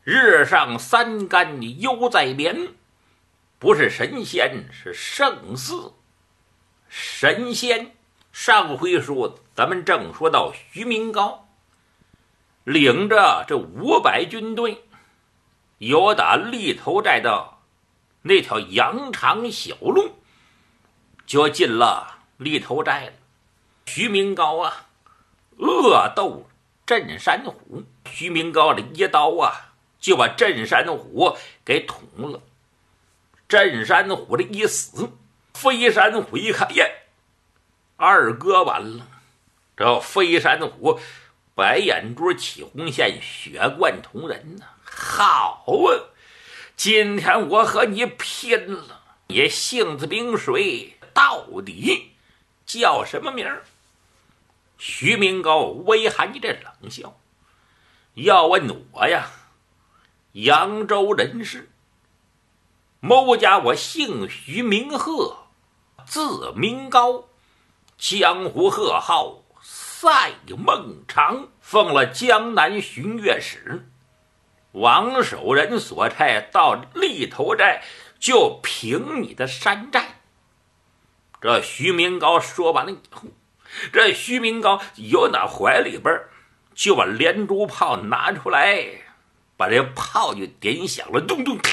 日上三竿犹在眠，不是神仙是圣寺。神仙上回书咱们正说到徐明高领着这500军队，由打立头寨的那条羊肠小路就进了立头寨了。徐明高啊，恶斗镇山虎，徐明高的一刀啊就把镇山虎给捅了。镇山虎的一死，飞山虎一看，耶，二哥完了。这飞山虎白眼珠起红线，血贯瞳仁呐！好啊，今天我和你拼了！你姓子名谁？到底叫什么名儿？徐明高微含一阵冷笑，要问我呀，扬州人士，某家我姓徐名鹤，字明高，江湖贺号赛孟尝，奉了江南巡阅使，王守仁所差到立头寨，就凭你的山寨。这徐明高说完了以后，这徐明高由那怀里边就把连珠炮拿出来，把这炮就点响了，咚咚，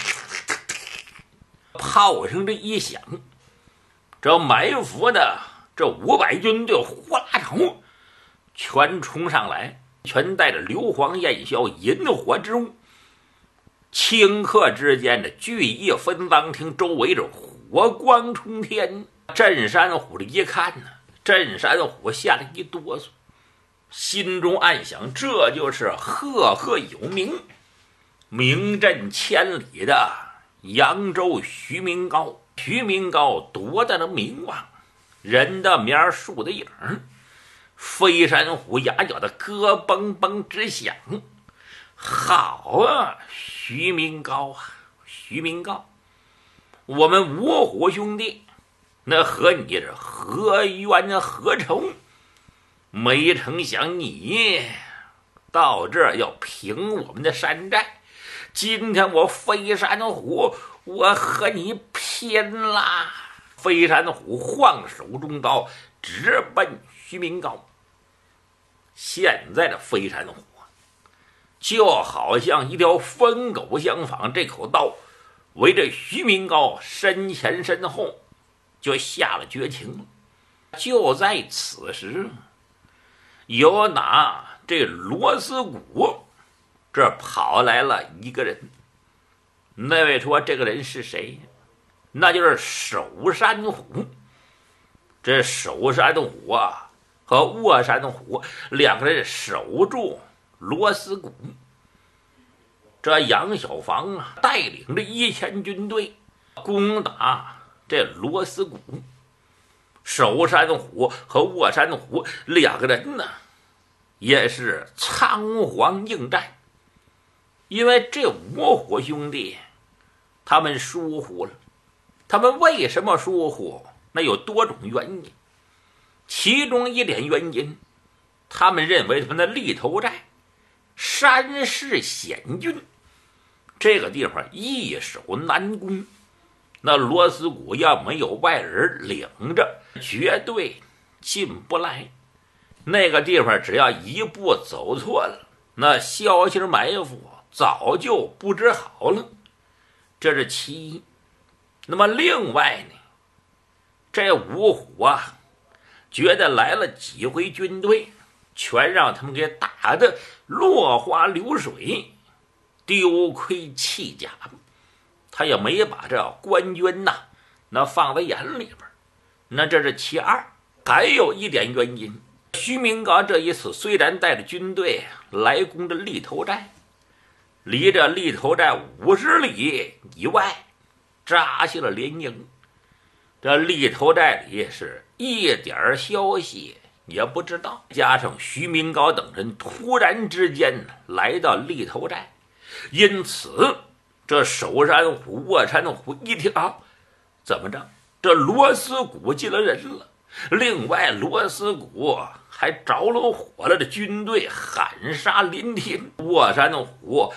炮声这一响，这埋伏的这500军队呼啦朝全冲上来，全带着硫磺焰硝引火之物，顷刻之间的聚义分赃厅周围着火光冲天。镇山虎的一看呢，镇山虎吓了一哆嗦，心中暗想，这就是赫赫有名、名震千里的扬州徐明高。徐明高多大的名望，人的面树的影，飞山虎牙咬的咯嘣嘣直响。好啊，徐明高啊，徐明高，我们五虎兄弟那和你是何冤何仇？没成想你到这儿要凭我们的山寨，今天我飞山虎我和你拼啦！飞山虎晃手中刀，直奔徐明高。现在的飞山虎就好像一条疯狗相仿，这口刀围着徐明高身前身后就下了绝情了。就在此时，有哪这罗斯谷这跑来了一个人。那位说这个人是谁？那就是守山虎。这守山虎啊和卧山虎两个人守住罗斯谷。这杨小房啊带领着1000军队攻打这罗斯谷。守山虎和卧山虎两个人呢也是仓皇应战。因为这5虎兄弟他们疏忽了。他们为什么疏忽？那有多种原因。其中一点原因，他们认为他们的立头寨山势险峻，这个地方易守难攻。那罗斯谷要没有外人领着，绝对进不来。那个地方只要一步走错了，那消息埋伏早就不知好了。这是其一。那么另外呢，这5虎啊觉得来了几回军队全让他们给打得落花流水，丢盔弃甲，他也没把这官军呐那放在眼里边。那这是其二。还有一点原因，徐明高这一次虽然带着军队来攻着立头寨，离着立头寨50里以外扎下了连营，这立头寨里是一点消息也不知道。加上徐明高等人突然之间来到立头寨，因此这守山虎卧山虎一听啊，怎么着这罗斯谷进了人了，另外罗斯谷还着了火了，的军队喊杀临天。卧山虎